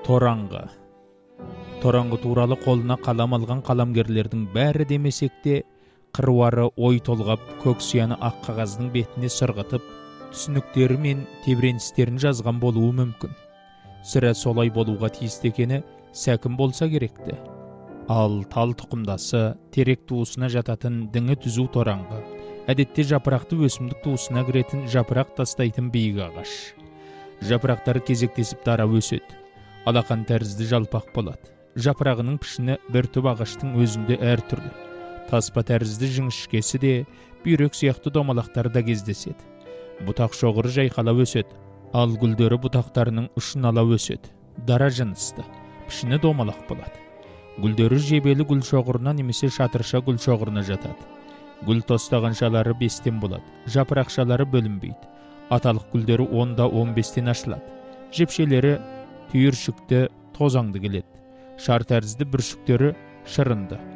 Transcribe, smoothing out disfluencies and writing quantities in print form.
Тораңғы. Тораңғы туралы қолына қалам алған қаламгерлердің бәрі демесекте, қыруары ой толғап, көк сияны ақ қағаздың бетіне сырғытып, түсініктері мен тебіреністерін жазған болуы мүмкін. Сірә солай болуға тиісті екені сәкім болса керекті. Ал тал тұқымдасы, терек туысына жататын діңі түзу тораңғы, әдетте жапырақты өсімдік туысына кіретін жапырақ тастайтын биік ағаш. Жапырақтары кезектесіп дара өседі. Алақан тәрізді жалпақ болады. Жапырағының пішіні бір түп ағаштың өзінде әртүрлі. Таспа тәрізді жіңішкесі де, бүйрек сияқты домалақтары да кездеседі. Бұтақ шоғыры жайқала өседі, ал гүлдері бұтақтарының ұшын ала өседі. Дара жынысты, пішіні домалақ болады. Гүлдері жебелі гүл шоғырына немесе шатырша гүл шоғырына жатады. Гүл тостағаншалары 5-тен болады, жапырақшалары бөлінбейді. Аталық гүлдері 10-15-тен ашылады. Жепшелері түйіршікті, тозаңды келеді. Шар тәрізді бүршіктері шырынды,